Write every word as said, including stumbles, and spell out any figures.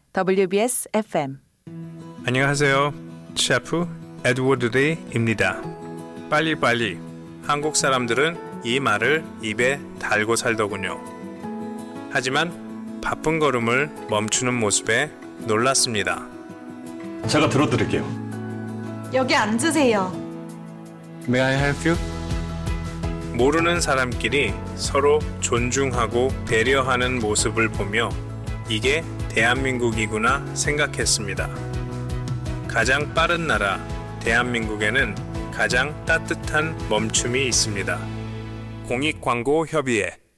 더블유비에스 에프엠. 안녕하세요. 셰프 에드워드 리입니다. 빨리빨리. 한국 사람들은 이 말을 입에 달고 살더군요. 하지만 바쁜 걸음을 멈추는 모습에 놀랐습니다. 제가 들어드릴게요. 여기 앉으세요. May I help you? 모르는 사람끼리 서로 존중하고 배려하는 모습을 보며 이게 대한민국이구나 생각했습니다. 가장 빠른 나라 대한민국에는 가장 따뜻한 멈춤이 있습니다. 공익광고협의회